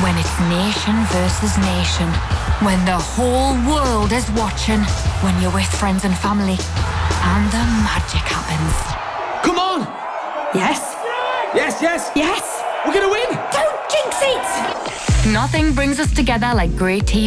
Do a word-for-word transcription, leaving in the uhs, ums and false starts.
When it's nation versus nation. When the whole world is watching. When you're with friends and family. And the magic happens. Come on! Yes? Yes, yes! Yes! We're gonna win! Don't jinx it! Nothing brings us together like great T V.